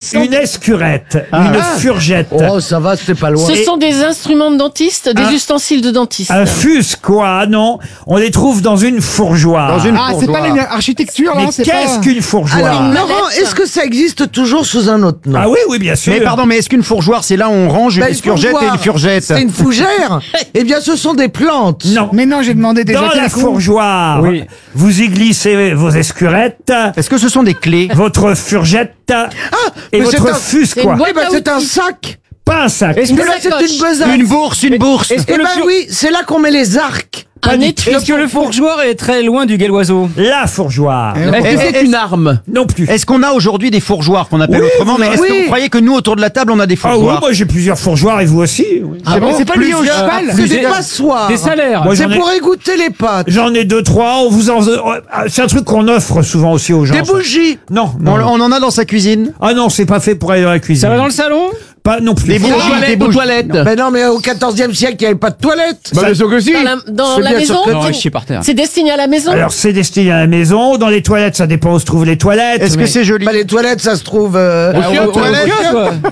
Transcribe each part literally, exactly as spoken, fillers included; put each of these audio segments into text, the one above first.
sont Une escurette, une fourgette, Oh, ça va, c'était pas loin. Ce sont des instruments de dentiste, des Un- ustensiles de dentiste. un fus, quoi, non. On les trouve dans une fourgeoire. Dans une Ah, c'est pas fourgeoire. l'architecture, Mais là, c'est qu'est-ce pas... qu'une fourgeoire? Alors, Laurent, est-ce que ça existe toujours sous un autre nom? Ah oui, oui, bien sûr. Mais pardon, mais est-ce qu'une fourgeoire, c'est là où on range une Bah, une escurgette et fourgeoire, une furgette? C'est une fougère. Eh bien, ce sont des plantes. Non. Mais non, j'ai demandé déjà Dans la quel coup. fourgeoire, Oui. vous y glissez vos escurettes, Est-ce que ce sont des clés? votre furgette et mais c'est votre un- fus, c'est quoi. une boîte Eh ben, à c'est un outils. sac. Pas un sac. Est-ce Mais que, là, c'est sacoche. une besace. une bourse, une bourse? Eh ben oui, c'est là qu'on met les arcs. Pas Un du étui. tout. Est-ce que le fourgeoir est très loin du galloiseau? La fourgeoire. Eh, Est-ce que c'est une arme? Non plus. Est-ce qu'on a aujourd'hui des fourgeoires qu'on appelle Oui, autrement? Mais est-ce oui. que vous croyez que nous, autour de la table, on a des Ah oui, fourgeoires? moi j'ai plusieurs fourgeoires et vous aussi. oui. Ah C'est bon, pas- c'est pas lié au plusieurs- cheval. C'est des Plusieurs- passoires. Des salaires. Moi, C'est j'en ai- pour égoutter les pâtes. J'en ai deux, trois. On vous en... C'est un truc qu'on offre souvent aussi aux gens. Des bougies. Non, On, non. non. on en a dans sa cuisine? Ah non, c'est pas fait pour aller dans la cuisine. Ça va dans le salon? Pas non plus. Des Aux bougies, des toilettes, aux bougies. toilettes. Mais non, mais au quatorzième siècle, il n'y avait pas de toilettes. Bah, bien sûr que si. Dans la, dans C'est la bien maison sûr que- Non, c'est- je chier par terre. C'est destiné à la maison. Alors c'est destiné à la maison. Dans les toilettes, ça dépend où se trouvent les toilettes. Est-ce que mais- c'est joli? Bah, les toilettes, ça se trouve. euh, Au chiottes, aux toilettes. aux chiottes, quoi.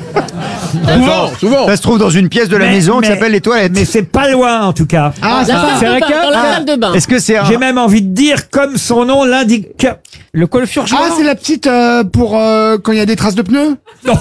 Souvent, souvent. Ça se trouve dans une pièce de la Mais- maison qui mais- s'appelle les toilettes. Mais c'est pas loin en tout cas. Ah, la c'est salle pas... c'est de la bain, cave dans la Ah. salle de bain. Est-ce que c'est un... J'ai même envie de dire comme son nom l'indique. Le quoi, le fourgeoir? Ah, c'est la petite euh, pour euh, quand il y a des traces de pneus. Non,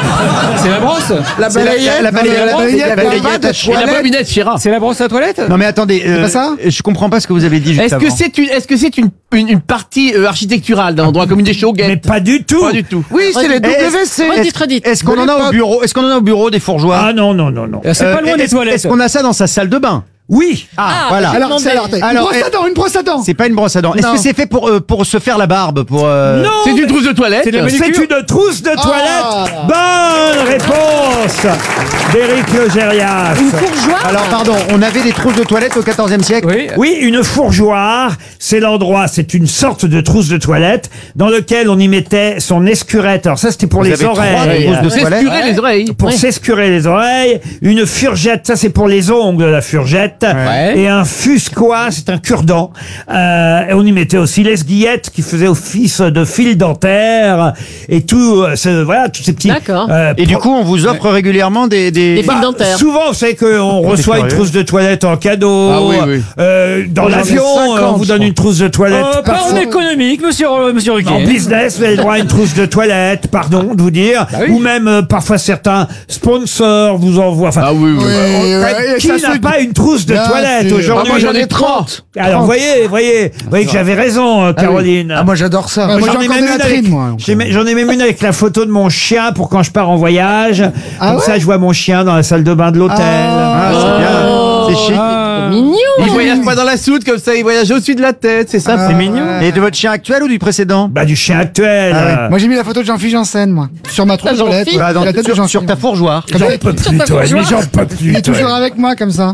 C'est la brosse? La C'est la- balayette. la balayette, non, la il y balayette, avait la pas balayette de à Et la toilettes. bobinette, Chira. C'est la brosse à toilette? Non mais attendez, euh, pas ça je comprends pas ce que vous avez dit juste Est-ce avant. que c'est une, est-ce que c'est une, une, une partie euh, architecturale d'un endroit comme une des mais chauguettes? pas du tout. Pas du tout. Oui, c'est les W C. Redites, redites. Est-ce qu'on De en a au l'époque. bureau? Est-ce qu'on en a au bureau des fourgeoires? Ah non non non non. C'est pas Euh, loin des est-ce- toilettes. Est-ce qu'on a ça dans sa salle de bain? Oui. Ah, Ah, voilà. bah, Alors, c'est alors, Alors, une alors, brosse à dents, une brosse à dents. C'est pas une brosse à dents. Est-ce Non. que c'est fait pour euh, pour se faire la barbe pour euh, Non. C'est mais une trousse de toilette? C'est de la C'est manucure? une trousse de toilette. Ah. Bonne réponse d'Éric Logérias. Une fourgeoire. Alors pardon, on avait des trousses de toilette au quatorzième siècle. Oui. Oui, une fourgeoire, c'est l'endroit, c'est une sorte de trousse de toilette dans lequel on y mettait son escurette. Alors ça, c'était pour Vous les avez trois oreilles. trousses de C'est toilette. escurer les oreilles. Pour s'escurer les oreilles, une furgette, ça c'est pour les ongles, la furgette, Ouais. et un fusquois, c'est un cure-dent. Euh, et on y mettait aussi l'esguillette qui faisait office de fil dentaire et tout, euh, ce- voilà, tous ces petits. D'accord. euh, Et du pro- coup, on vous offre régulièrement des des, Des fils bah, dentaires. souvent, vous savez qu'on reçoit une curieux. trousse de toilette en cadeau. Ah oui, oui. Euh, dans J'en ai l'avion, cinquante, euh, on vous je donne crois. une trousse de toilette. Euh, pas en parfois. économique, monsieur, euh, monsieur Ruquier. En business, vous avez le droit à une trousse de toilette, pardon de vous dire. Bah oui. Ou même, euh, parfois, certains sponsors vous envoient. Enfin, Ah oui, oui. Oui, euh, ouais, et qui ça n'a se- pas une trousse de Bien toilette sûr. Ah, aujourd'hui? moi, j'en ai trente. Alors, voyez, voyez, voyez que j'avais raison, euh, Ah oui. Caroline. Ah, moi, j'adore ça. Ouais, moi, J'en j'ai ai encore même des une latrines, avec- moi. j'ai même- J'en ai même une avec la photo de mon chien pour quand je pars en voyage. Ah Comme ouais ça, je vois mon chien dans la salle de bain de l'hôtel. Ah, c'est bien. C'est chic. Ah. Mignon. Il voyage pas dans la soute comme ça, il voyage au-dessus de la tête, c'est ça. Ah, C'est mignon. ouais. Et de votre chien actuel ou du précédent? Bah, du chien actuel. Ah ouais. euh. Moi, j'ai mis la photo de Jean-Philippe Janssen, moi. Sur ma trousse de Jean-Philippe. toilette. Bah, dans- la tête de sur, Jean sur ta fourgeoire. J'en peux plus, toi, mais j'en peux plus. Il est toi. toujours avec moi, comme ça.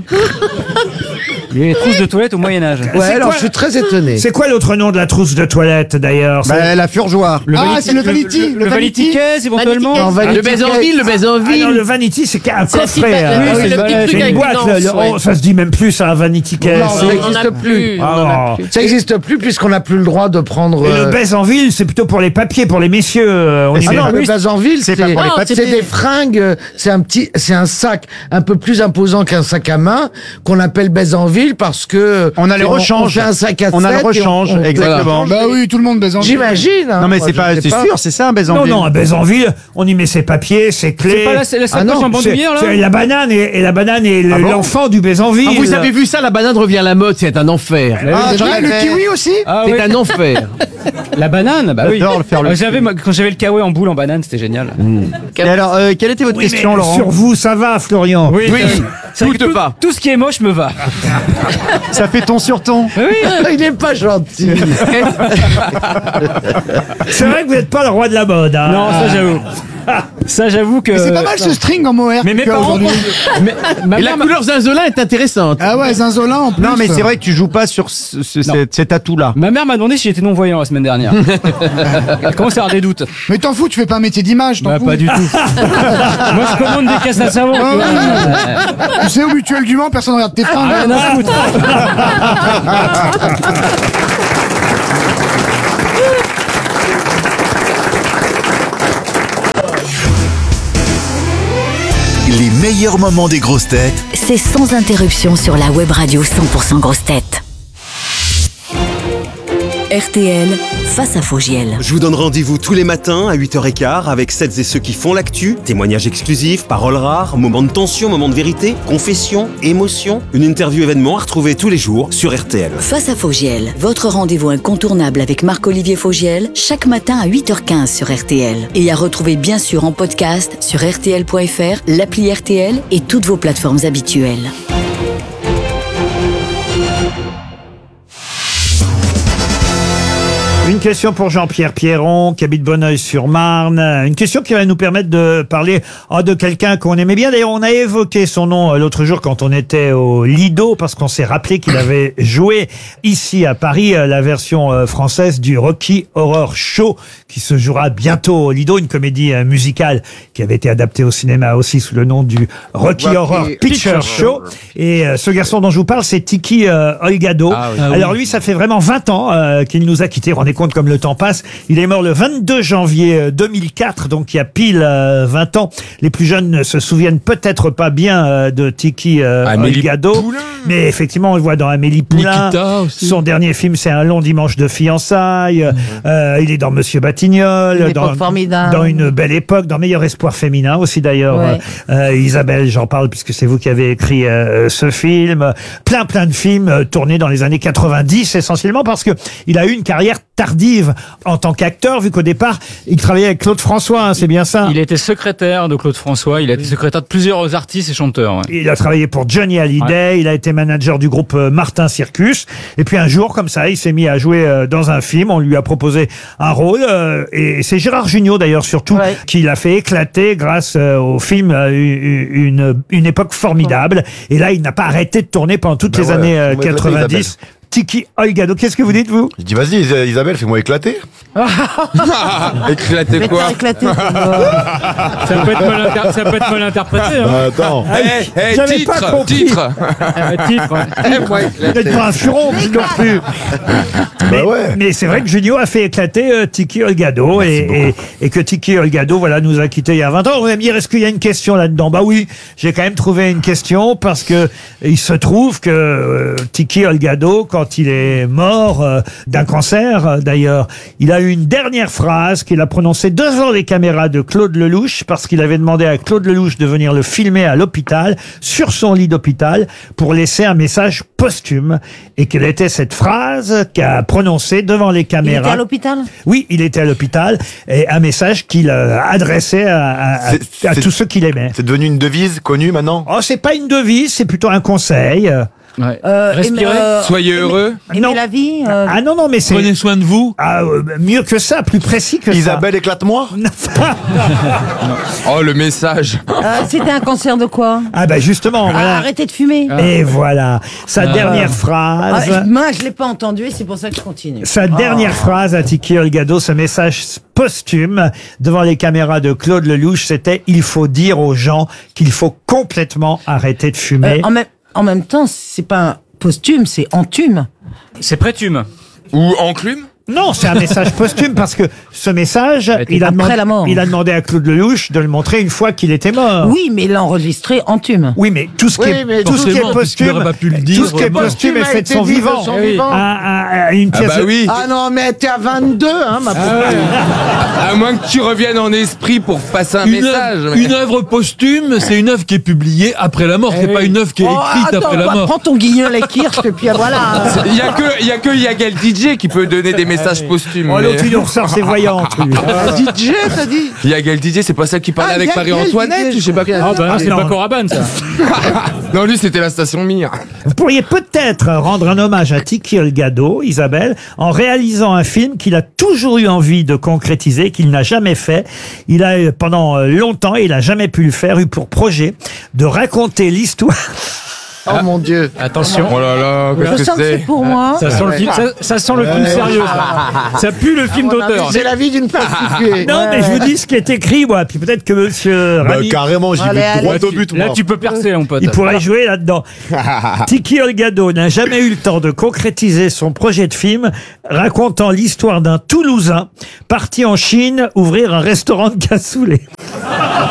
Il y a les trousses de toilette au Moyen-Âge. Ouais, C'est alors quoi- je suis très étonné. C'est quoi l'autre nom de la trousse de toilette d'ailleurs? C'est- Bah, la fourgeoire. Le Ah, vanity- c'est le vanity, Le, le le vanity case, éventuellement. Vanity case. Vanity Le baiser en ville, le baiser en Ah non, ville. le vanity, c'est un C'est la petite coffret. pa- hein. oui, oui, c'est c'est le petit une truc C'est une avec boîte. du le- lance, le- ouais. oh, ça se dit même plus, ça, un vanity case. Non, C'est- ça On en a n'existe plus. plus. On en a Ah. plus. Ça n'existe plus puisqu'on n'a plus le droit de prendre. Et euh, le baise en ville, c'est plutôt pour les papiers, pour les messieurs. euh, On y Ah met non, pas. le base en ville, c'est c'est pas pour les Ah, papiers. c'est des fringues, euh, c'est un petit, c'est un sac un peu plus imposant qu'un sac à main qu'on appelle baise en ville parce que On a les on- rechanges. On fait un sac à On a le sept et rechange, on- on- exactement. Bah oui, tout le monde baise en J'imagine. hein. Non mais Moi, c'est je pas, sais c'est sûr, c'est ça un baiser en Non, ville. non, un baise en ville, on y met ses papiers, ses clés. C'est pas la, la sacoche Ah non, en C'est- bandoulière, là? c'est la banane et, et la banane est le- Ah bon l'enfant du baise en ville. Ah, vous avez vu ça, la banane revient à la mode, c'est un enfer. Ah, C'est vrai, j'aurais le fait- kiwi aussi. Ah, C'est oui. un enfer. La banane, bah oui. J'adore le faire le Euh, j'avais, moi, quand j'avais le kawaii en boule en banane, c'était génial. Et alors, euh, quelle était votre Oui, mais question, Laurent? sur vous, ça va, Florian. Oui, Oui, c'est vrai que tout tout, pas. tout ce qui est moche me va. Ça fait ton sur ton. Il n'est pas gentil. C'est vrai que vous n'êtes pas le roi de la mode. Hein. Non, ça j'avoue. Ça j'avoue que. Mais c'est pas mal ce string en mohair. Mais que mes tu as parents. aujourd'hui. Mais- ma Et la mère m'a- couleur zinzolin est intéressante. Ah ouais, zinzolin en plus. Non mais c'est vrai que tu joues pas sur ce, ce- Non. cet, cet atout-là. Ma mère m'a demandé si j'étais non-voyant la semaine dernière. Elle commence à avoir des doutes. Mais t'en fous, tu fais pas un métier d'image, t'en Bah, fous. pas du tout. Moi, je commande des casses à savon. tu vois. Tu sais, au mutuel du Mans, personne regarde tes fringues. Rien à foutre. meilleurs moments des grosses têtes, c'est sans interruption sur la web radio cent pour cent grosses têtes. R T L, face à Fogiel. Je vous donne rendez-vous tous les matins à huit heures quinze avec celles et ceux qui font l'actu, témoignages exclusifs, paroles rares, moments de tension, moments de vérité, confessions, émotions, une interview événement à retrouver tous les jours sur R T L. Face à Fogiel, votre rendez-vous incontournable avec Marc-Olivier Fogiel, chaque matin à huit heures quinze sur R T L. Et à retrouver bien sûr en podcast sur R T L point F R, l'appli R T L et toutes vos plateformes habituelles. Une question pour Jean-Pierre Pierron, qui habite Bonneuil-sur-Marne. Une question qui va nous permettre de parler oh, de quelqu'un qu'on aimait bien. D'ailleurs, on a évoqué son nom l'autre jour quand on était au Lido, parce qu'on s'est rappelé qu'il avait joué ici à Paris la version française du Rocky Horror Show, qui se jouera bientôt au Lido, une comédie musicale qui avait été adaptée au cinéma aussi sous le nom du Rocky Rocky Horror Picture Show. Et euh, ce garçon dont je vous parle, c'est Tiki euh, Olgado. Ah oui. Alors lui, ça fait vraiment vingt ans euh, qu'il nous a quittés. Rendez compte comme le temps passe. Il est mort le vingt-deux janvier deux mille quatre, donc il y a pile euh, vingt ans. Les plus jeunes ne se souviennent peut-être pas bien euh, de Tiki euh, Olgado, mais effectivement, on le voit dans Amélie Poulain. Son dernier film, c'est Un long dimanche de fiançailles. Mmh. Euh, il est dans Monsieur Batignolles, dans, dans Une belle époque, dans Meilleur espoir féminin aussi d'ailleurs. Ouais. Euh, Isabelle, j'en parle puisque c'est vous qui avez écrit euh, ce film. Plein plein de films euh, tournés dans les années quatre-vingt-dix essentiellement parce que il a eu une carrière tardive en tant qu'acteur, vu qu'au départ, il travaillait avec Claude François, hein, c'est bien ça? Il était secrétaire de Claude François, il a été secrétaire de plusieurs artistes et chanteurs. Ouais. Il a travaillé pour Johnny Hallyday, ouais. Il a été manager du groupe Martin Circus, et puis un jour, comme ça, il s'est mis à jouer dans un film, on lui a proposé un rôle, et c'est Gérard Jugnot d'ailleurs surtout, ouais. qui l'a fait éclater grâce au film Une, une époque formidable, et là, il n'a pas arrêté de tourner pendant toutes ben les ouais, années quatre-vingt-dix. Tiki Olgado, qu'est-ce que vous dites, vous? Je dis, vas-y, Isabelle, fais-moi éclater. Éclater quoi? Éclater, ça, peut être mal inter... ça peut être mal interprété. Hein. Ah, attends. Hey, hey, J'avais titre, pas compris. titre. titre. Ouais. Vous n'êtes pas un furon non plus. Mais, bah ouais. mais c'est vrai que Junio a fait éclater euh, Tiki Olgado et, et, et que Tiki Olgado, voilà, nous a quittés il y a vingt ans. On va me dire, est-ce qu'il y a une question là-dedans? Bah oui, j'ai quand même trouvé une question parce que il se trouve que euh, Tiki Olgado, quand il est mort euh, d'un cancer euh, d'ailleurs, il a eu une dernière phrase qu'il a prononcée devant les caméras de Claude Lelouch parce qu'il avait demandé à Claude Lelouch de venir le filmer à l'hôpital, sur son lit d'hôpital, pour laisser un message posthume. Et quelle était cette phrase qu'a prononcée devant les caméras? Il était à l'hôpital? Oui, il était à l'hôpital, et un message qu'il euh, adressait à, à, à, à tous ceux qu'il aimait. C'est devenu une devise connue maintenant? Oh, c'est pas une devise, c'est plutôt un conseil. Ouais. Euh, Respirez. Euh, Soyez aimer, heureux. Aimer la vie. Euh... Ah non, non, mais c'est... Prenez soin de vous. Ah, euh, mieux que ça, plus précis que Isabelle, ça. éclate-moi. Oh, le message. Euh, C'était un cancer de quoi? Ah bah justement, ah, voilà. Arrêtez de fumer. Ah. Et voilà, sa ah. dernière phrase... Ah, moi, je l'ai pas entendu et c'est pour ça que je continue. Sa oh. dernière phrase à Tiki Olgado, ce message posthume devant les caméras de Claude Lelouch, c'était « Il faut dire aux gens qu'il faut complètement arrêter de fumer. Euh, » en, même, en même temps, c'est pas un posthume, c'est entume. C'est prétume. Ou enclume? Non, c'est un message posthume parce que ce message, il a, demandé, la mort. il a demandé à Claude Lelouch de le montrer une fois qu'il était mort. Oui, mais il l'a enregistré entume. Oui, mais tout ce qui oui, est, tout ce qui est posthume, tout ce qui est posthume est fait de son vivant. De son vivant. À, à, à une pièce. Ah bah oui. Ah non, mais t'es à vingt-deux, hein, ma pauvre. Ah ouais. À moins que tu reviennes en esprit pour passer un une message. Œuvre, mais... Une œuvre posthume, c'est une œuvre qui est publiée après la mort. Eh c'est oui. pas une œuvre qui est oh, écrite attends, après la bah, mort. Prends ton guignol et kirsch et puis voilà. Il y a que, il y a que Yagal D J qui peut donner des messages posthumes. Oh, l'autre, il nous ressort ses voyantes. D J, t'as dit? Yagal D J, c'est pas ça qui parlait ah, avec Marie-Antoinette, je sais pas quoi. Ah bah ah, c'est pas Coraban, ça. Non, lui, c'était la station Mire. Vous pourriez peut-être rendre un hommage à Tiki Olgado, Isabelle, en réalisant un film qu'il a toujours eu envie de concrétiser, qu'il n'a jamais fait. Il a, pendant longtemps, il a jamais pu le faire, eu pour projet de raconter l'histoire... Oh ah, mon Dieu. Attention. Oh là là, qu'est-ce que c'est? C'est pour moi. Ça sent le film, ça, ça sent le film sérieux. Ça, ça pue le film d'auteur. C'est la vie d'une prostituée. Non, ouais, mais je vous dis ce qui est écrit, moi. Puis peut-être que monsieur bah, Rami... carrément, j'y vais droit au but, moi. Là, tu peux percer, mon pote. Il pourrait jouer là-dedans. Tiki Olgado n'a jamais eu le temps de concrétiser son projet de film racontant l'histoire d'un Toulousain parti en Chine ouvrir un restaurant de cassoulet.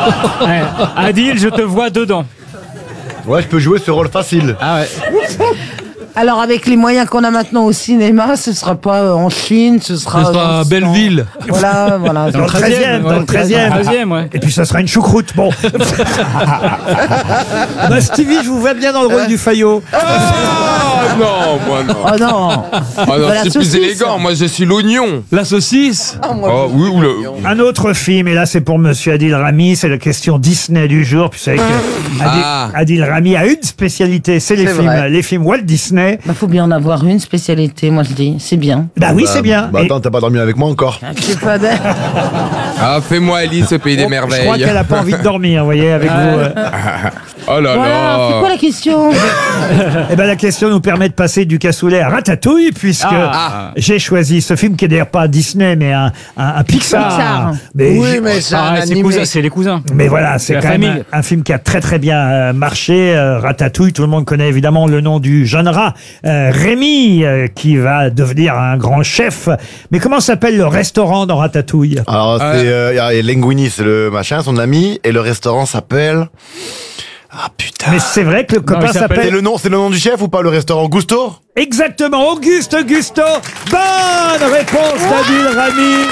Ouais. Adil, je te vois dedans. Ouais, je peux jouer ce rôle facile. Ah ouais. Alors, avec les moyens qu'on a maintenant au cinéma, ce sera pas euh, en Chine, ce sera. Ce sera dans- à Belleville. Voilà, voilà. Dans le treizième, dans le treizième. treizième, ouais. Et puis ça sera une choucroute, bon. Bah, Stevie, je vous vois bien dans le rôle du Fayot. Ah non, moi non. Oh non. Ah non, Voilà, c'est plus saucisse. élégant. Moi, je suis l'oignon. La saucisse. Oh oui, ou le. Un autre film, et là c'est pour Monsieur Adil Rami, c'est la question Disney du jour. Puis vous savez que Adil, Ah. Adil Rami a une spécialité, c'est les C'est films, vrai. les films Walt Disney. Bah, faut bien en avoir une spécialité, moi je dis. C'est bien. Bah oui, Bah, c'est bien. Bah Et attends, t'as pas dormi avec moi encore. Je sais pas d'air. Ah, fais-moi Alice au pays des je crois merveilles. qu'elle a pas envie de dormir, vous voyez, avec vous. euh. Oh là Voilà, c'est quoi là. la question? Eh ben la question nous permet de passer du cassoulet à Ratatouille, puisque Ah. j'ai choisi ce film qui est d'ailleurs pas Disney, mais un, un, un Pixar. Pixar. Mais Oui, j'ai- mais c'est un Pareil, c'est animé. cousin- c'est les cousins. Mais voilà, c'est La quand même famille. un, un film qui a très très bien euh, marché. euh, Ratatouille, tout le monde connaît évidemment le nom du jeune rat euh, Rémi, euh, qui va devenir un grand chef. Mais comment s'appelle le restaurant dans Ratatouille? Alors, c'est euh, y a- y a Linguini, c'est le machin, son ami, et le restaurant s'appelle. Ah putain. Mais c'est vrai que le copain il s'appelle- C'est s'appelle le nom, c'est le nom du chef ou pas, le restaurant Gusto? exactement Auguste Gusto. Bonne réponse d'Adil Rami.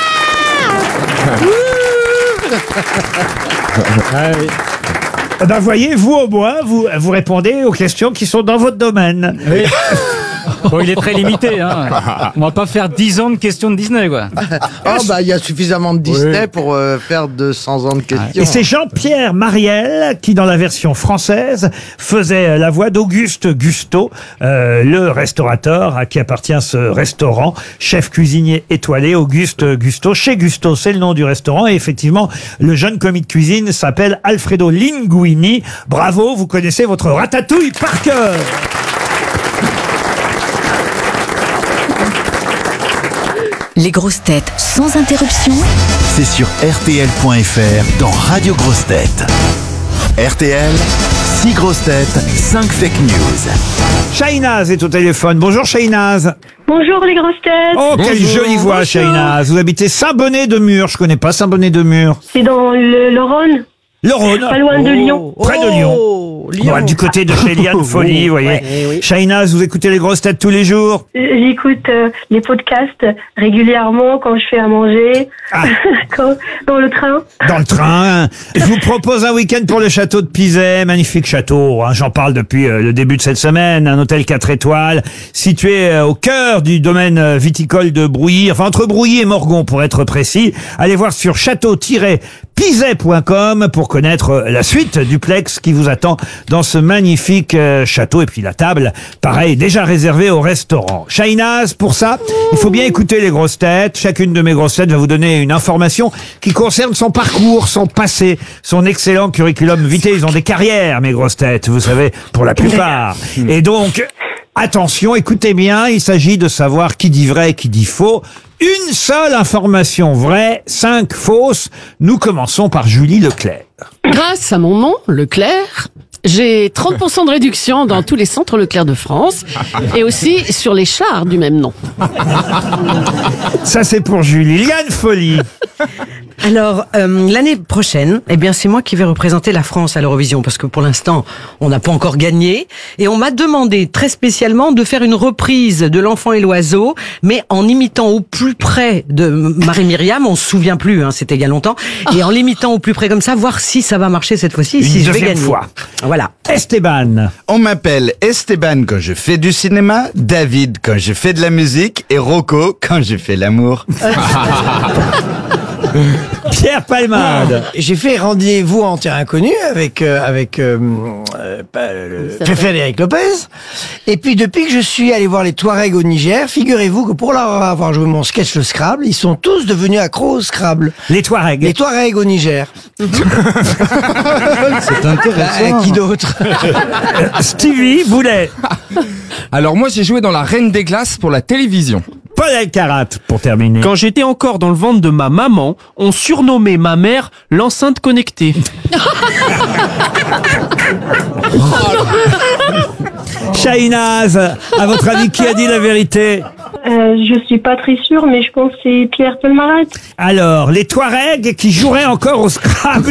Eh ben voyez, vous au moins, vous, vous répondez aux questions qui sont dans votre domaine. Oui. Bon, il est très limité, hein. On va pas faire dix ans de questions de Disney, quoi. Ah bah il y a suffisamment de Disney pour euh, faire deux cents ans de questions. Et c'est Jean-Pierre Mariel qui, dans la version française, faisait la voix d'Auguste Gusto, euh, le restaurateur à qui appartient ce restaurant, chef cuisinier étoilé, Auguste Gusto. Chez Gusto, c'est le nom du restaurant. Et effectivement, le jeune commis de cuisine s'appelle Alfredo Linguini. Bravo, vous connaissez votre ratatouille par cœur. Les grosses têtes sans interruption. C'est sur R T L point F R dans Radio Grosses Têtes. R T L, six grosses têtes, cinq fake news. Shahinaz est au téléphone. Bonjour Shahinaz. Bonjour les grosses têtes. Oh, quelle Bonjour. jolie voix, Bonjour. Shahinaz. Vous habitez Saint-Bonnet-de-Mur. Je connais pas Saint-Bonnet-de-Mur. C'est dans le, le Rhône. Le Rhône. Pas loin de Lyon. Près de Lyon. Bon, du côté de chez Liane Folie, vous voyez. Ouais. Shahinaz, vous écoutez les grosses têtes tous les jours? Euh, J'écoute euh, les podcasts régulièrement quand je fais à manger, quand, dans le train. Dans le train. Je vous propose un week-end pour le château de Pizet. Magnifique château, hein, j'en parle depuis euh, le début de cette semaine. Un hôtel quatre étoiles, situé euh, au cœur du domaine euh, viticole de Brouilly. Enfin, entre Brouilly et Morgon, pour être précis. Allez voir sur château tiret pizet point com pour connaître euh, la suite du Plex qui vous attend dans ce magnifique euh, château. Et puis la table, pareil, déjà réservée au restaurant. Shahinaz, pour ça, il faut bien écouter les grosses têtes. Chacune de mes grosses têtes va vous donner une information qui concerne son parcours, son passé, son excellent curriculum vitae. Ils ont des carrières, mes grosses têtes, vous savez, pour la plupart. Et donc, attention, écoutez bien, il s'agit de savoir qui dit vrai et qui dit faux. Une seule information vraie, cinq fausses. Nous commençons par Julie Leclerc. Grâce à mon nom, Leclerc, j'ai trente pour cent de réduction dans tous les centres Leclerc de France et aussi sur les chars du même nom. Ça, c'est pour Julie. Liane Folie. Alors, euh, l'année prochaine, eh bien, c'est moi qui vais représenter la France à l'Eurovision, parce que pour l'instant, on n'a pas encore gagné. Et on m'a demandé très spécialement de faire une reprise de L'Enfant et l'Oiseau, mais en imitant au plus près de Marie-Myriam, on se souvient plus, hein, c'était il y a longtemps, et en l'imitant au plus près comme ça, voir si ça va marcher cette fois-ci, Une si je vais deuxième gagner. fois. Voilà. Esteban. On m'appelle Esteban quand je fais du cinéma, David quand je fais de la musique et Rocco quand je fais l'amour. Pierre Palmade. J'ai fait Rendez-vous en terrain inconnu avec euh, avec euh, euh, pas, le Ça Frédéric Lopez. Et puis depuis que je suis allé voir les Touaregs au Niger, figurez-vous que pour leur avoir joué mon sketch le Scrabble, ils sont tous devenus accros au Scrabble. Les Touaregs. Les Touaregs au Niger. C'est intéressant. Bah, qui d'autre? Stevie Boulet. Alors moi j'ai joué dans La Reine des Glaces pour la télévision. Paul Elkarat, pour terminer. Quand j'étais encore dans le ventre de ma maman, on surnommait ma mère l'enceinte connectée. Shahinaz, à votre avis, qui a dit la vérité? Euh, je suis pas très sûre, mais je pense que c'est Pierre Pelmaret. Alors, les Touaregs qui joueraient encore au Scrabble.